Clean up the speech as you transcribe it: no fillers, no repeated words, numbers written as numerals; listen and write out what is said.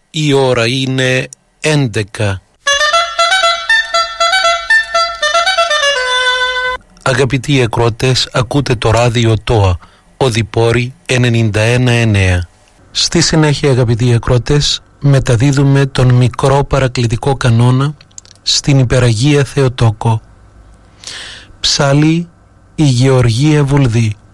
Η ώρα είναι 11. Αγαπητοί ακροατές, ακούτε το ράδιο ΤΟΑ, Οδυπόρη 91,9. Στη συνέχεια, αγαπητοί ακροατές, μεταδίδουμε τον μικρό παρακλητικό κανόνα στην Υπεραγία Θεοτόκο. Ψάλει η Γεωργία Βουλδή.